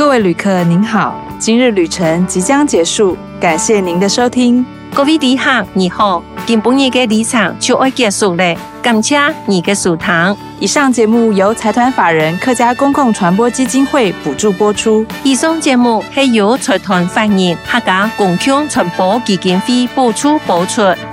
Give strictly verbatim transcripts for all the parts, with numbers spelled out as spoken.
各位旅客您好，今日旅程即将结束，感谢您的收听。 各位旅客你好，今本日的旅程就要结束了，感谢你的收听。 以上节目由财团法人客家公共传播基金会补助播出。 以上节目是由财团法人客家公共传播基金会补助播出。哦，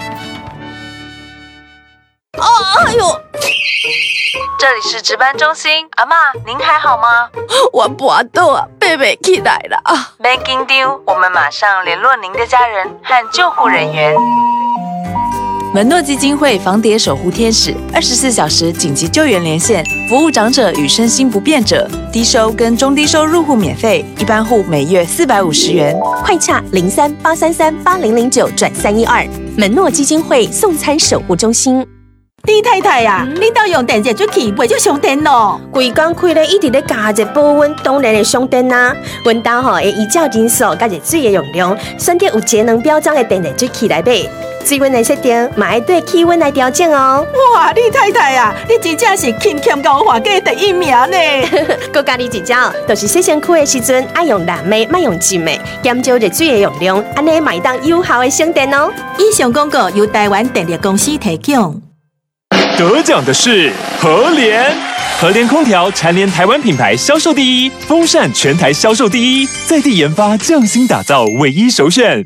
哎呦！ 这里是值班中心，阿嬷，您还好吗？ 我跋倒啊，爬不起来了啊！ 别紧张，我们马上联络您的家人和救护人员。门诺基金会防跌守护天使，二十四小时紧急救援连线，服务长者与身心不便者，低收跟中低收入户免费，一般户每月四百五十元。 快洽零三八三三八零零九转三一二，门诺基金会送餐守护中心。 李太太啊，嗯、你到用电热水器袂少上电咯？ 规工开咧一直咧加热保温，当然会上电啊。阮家吼会依照人数甲热水的用量，选择有节能标章的电热水器来买。水温的设定嘛要对气温来调整哦。 哇，李太太啊，你真正是勤俭高华家第一名呢！ 佮家己一招，就是洗身躯的时阵爱用蓝莓，莫用金的，减少热水的用量，安尼嘛会当有效的省电哦。 以上广告由台湾电力公司提供。 得奖的是和联，和联空调蝉联台湾品牌销售第一，风扇全台销售第一，在地研发匠心打造，唯一首选。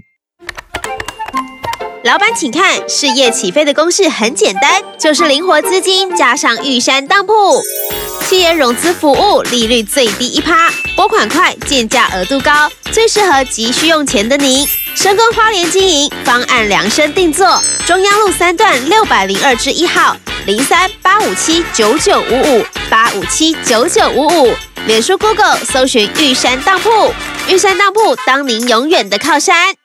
老板请看，事业起飞的公式很简单，就是灵活资金加上玉山当铺。企业融资服务利率最低一趴，拨款快，建价额度高，最适合急需用钱的您。深耕花莲经营，方案量身定做。中央路三段六百零二之一号，零三八五七九九五五八五七九九五五。脸书 Google 搜寻玉山当铺，玉山当铺当您永远的靠山。